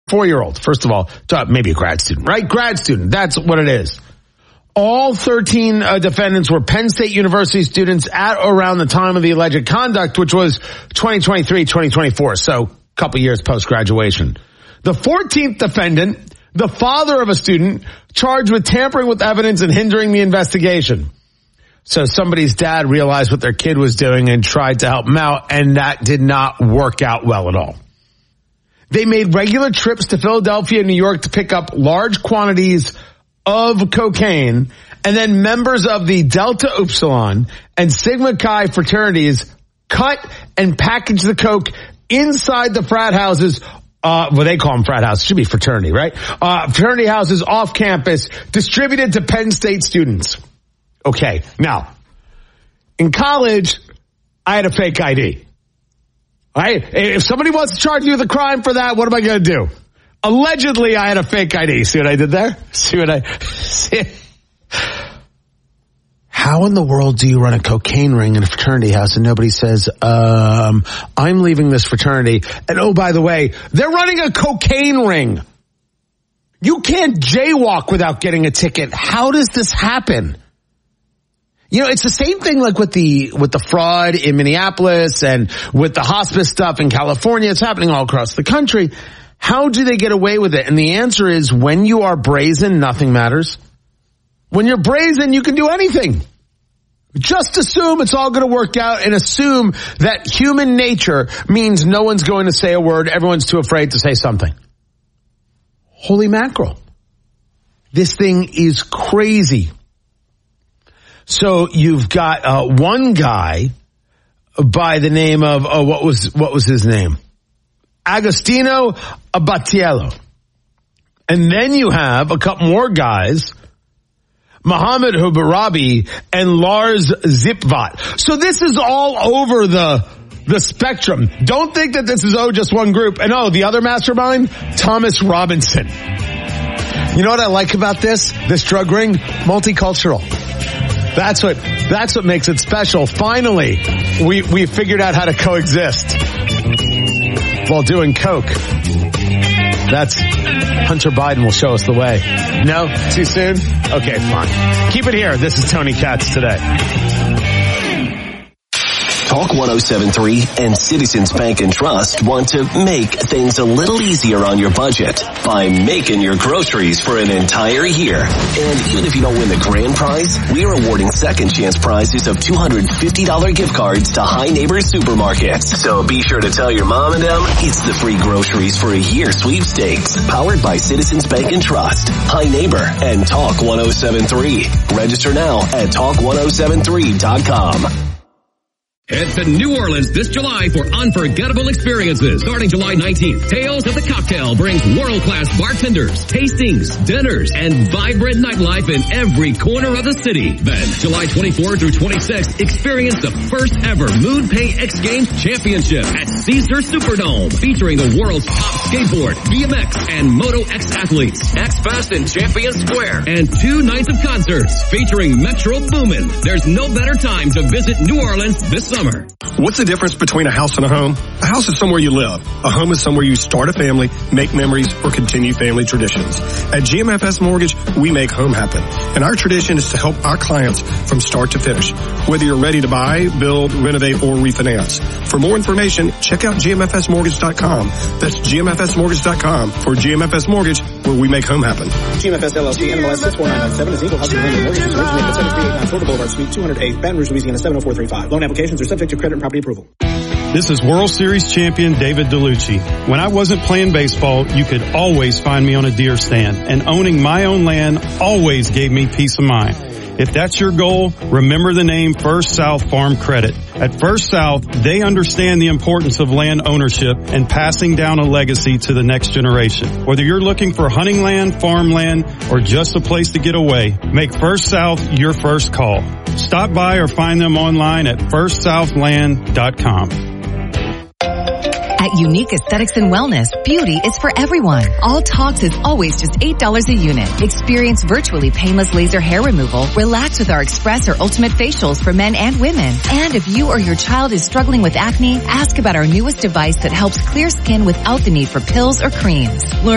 4-year-old, first of all, maybe a grad student, right? Grad student. That's what it is. All 13 defendants were Penn State University students at or around the time of the alleged conduct, which was 2023, 2024. So a couple years post-graduation. The 14th defendant, the father of a student, charged with tampering with evidence and hindering the investigation. So somebody's dad realized what their kid was doing and tried to help him out, and that did not work out well at all. They made regular trips to Philadelphia and New York to pick up large quantities of cocaine, and then members of the Delta Upsilon and Sigma Chi fraternities cut and packaged the coke inside the frat houses. Well, they call them frat houses. It should be fraternity, right? Fraternity houses off campus, distributed to Penn State students. Okay, now, in college, I had a fake ID. Right? If somebody wants to charge you with a crime for that, what am I going to do? Allegedly, I had a fake ID. See what I did there? See? How in the world do you run a cocaine ring in a fraternity house and nobody says, I'm leaving this fraternity, and oh, by the way, they're running a cocaine ring. You can't jaywalk without getting a ticket. How does this happen? You know, it's the same thing like with the fraud in Minneapolis and with the hospice stuff in California. It's happening all across the country. How do they get away with it? And the answer is, when you are brazen, nothing matters. When you're brazen, you can do anything. Just assume it's all going to work out, and assume that human nature means no one's going to say a word. Everyone's too afraid to say something. Holy mackerel. This thing is crazy. So you've got one guy by the name of what was his name? Agostino Abatiello. And then you have a couple more guys, Mohammed Hubarabi and Lars Zipvat. So this is all over the spectrum. Don't think that this is just one group. And the other mastermind, Thomas Robinson. You know what I like about this drug ring? Multicultural. That's what makes it special. Finally, we figured out how to coexist while doing coke. Hunter Biden will show us the way. No? Too soon? Okay, fine. Keep it here. This is Tony Katz Today. Talk 107.3 and Citizens Bank and Trust want to make things a little easier on your budget by making your groceries for an entire year. And even if you don't win the grand prize, we're awarding second chance prizes of $250 gift cards to High Neighbors Supermarkets. So be sure to tell your mom and them it's the free groceries for a year sweepstakes, powered by Citizens Bank and Trust, High Neighbor, and Talk 107.3. Register now at talk1073.com. Head to New Orleans this July for unforgettable experiences. Starting July 19th, Tales of the Cocktail brings world-class bartenders, tastings, dinners, and vibrant nightlife in every corner of the city. Then, July 24 through 26th, experience the first ever MoonPay X Games Championship at Caesar Superdome, featuring the world's top skateboard, BMX, and Moto X athletes. X Fest in Champion Square, and 2 nights of concerts featuring Metro Boomin. There's no better time to visit New Orleans this summer. What's the difference between a house and a home? A house is somewhere you live. A home is somewhere you start a family, make memories, or continue family traditions. At GMFS Mortgage, we make home happen. And our tradition is to help our clients from start to finish, whether you're ready to buy, build, renovate, or refinance. For more information, check out GMFSmortgage.com. That's GMFSmortgage.com for GMFS Mortgage, where we make home happen. GMFS LLC, NMLS 64997 is equal housing lender. Mortgage is originated at 7389 Florida Boulevard, Suite 208, Baton Rouge, Louisiana 70435. Loan applications are subject to credit and property approval. This is World Series champion David DeLucci. When I wasn't playing baseball, you could always find me on a deer stand, and owning my own land always gave me peace of mind. If that's your goal, remember the name First South Farm Credit. At First South, they understand the importance of land ownership and passing down a legacy to the next generation. Whether you're looking for hunting land, farmland, or just a place to get away, make First South your first call. Stop by or find them online at firstsouthland.com. At Unique Aesthetics and Wellness, beauty is for everyone. All Talks is always just $8 a unit. Experience virtually painless laser hair removal. Relax with our Express or Ultimate facials for men and women. And if you or your child is struggling with acne, ask about our newest device that helps clear skin without the need for pills or creams. Learn